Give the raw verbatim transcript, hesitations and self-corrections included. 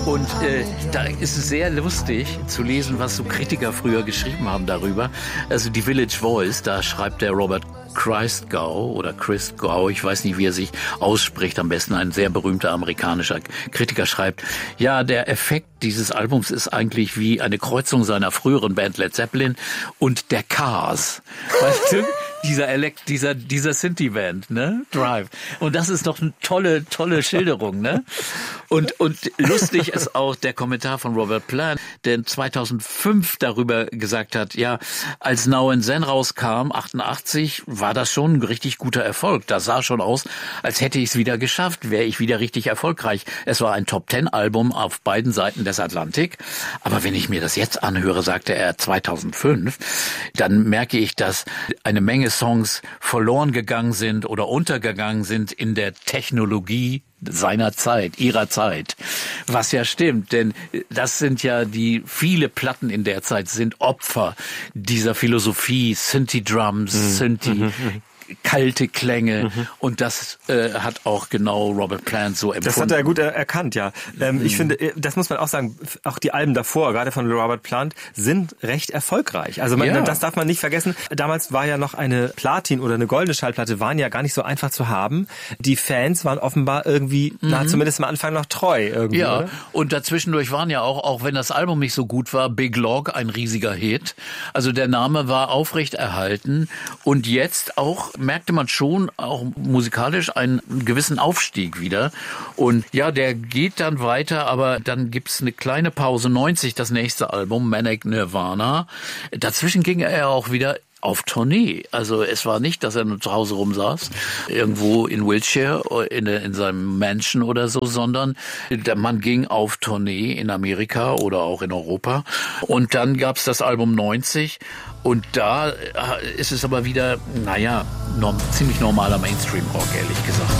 Und äh, da ist es sehr lustig zu lesen, was so Kritiker früher geschrieben haben darüber. Also die Village Voice, da schreibt der Robert Christgau oder Christgau, ich weiß nicht, wie er sich ausspricht, am besten ein sehr berühmter amerikanischer Kritiker schreibt, ja, der Effekt dieses Albums ist eigentlich wie eine Kreuzung seiner früheren Band Led Zeppelin und der Cars. Weißt du? Dieser Elekt, dieser, dieser Synthie-Band, ne? Drive. Und das ist doch eine tolle, tolle Schilderung, ne? Und, und lustig ist auch der Kommentar von Robert Plant, der zweitausendfünf darüber gesagt hat, ja, als Now and Then rauskam, achtundachtzig, war das schon ein richtig guter Erfolg. Das sah schon aus, als hätte ich es wieder geschafft, wäre ich wieder richtig erfolgreich. Es war ein Top-Ten-Album auf beiden Seiten des Atlantik. Aber wenn ich mir das jetzt anhöre, sagte er zweitausendfünf, dann merke ich, dass eine Menge Songs verloren gegangen sind oder untergegangen sind in der Technologie seiner Zeit, ihrer Zeit. Was ja stimmt, denn das sind ja die, viele Platten in der Zeit sind Opfer dieser Philosophie, Synthi-Drums, mhm. Synthi, mhm. kalte Klänge mhm. und das äh, hat auch genau Robert Plant so empfunden. Das hat er gut er- erkannt, ja. Ähm, mhm. Ich finde, das muss man auch sagen, auch die Alben davor, gerade von Robert Plant, sind recht erfolgreich. Also man, ja. das darf man nicht vergessen. Damals war ja noch eine Platin- oder eine goldene Schallplatte, waren ja gar nicht so einfach zu haben. Die Fans waren offenbar irgendwie, mhm. na, zumindest am Anfang noch treu irgendwie. Ja, oder? Und dazwischendurch waren ja auch, auch wenn das Album nicht so gut war, Big Log ein riesiger Hit. Also der Name war aufrecht erhalten und jetzt auch merkte man schon auch musikalisch einen gewissen Aufstieg wieder. Und ja, der geht dann weiter, aber dann gibt's eine kleine Pause. neunzig das nächste Album, Manic Nirvana. Dazwischen ging er auch wieder auf Tournee. Also es war nicht, dass er nur zu Hause rumsaß, irgendwo in Wiltshire, in, in seinem Mansion oder so, sondern der Mann ging auf Tournee in Amerika oder auch in Europa. Und dann gab's das Album neunzig und da ist es aber wieder, naja, norm, ziemlich normaler Mainstream-Rock, ehrlich gesagt.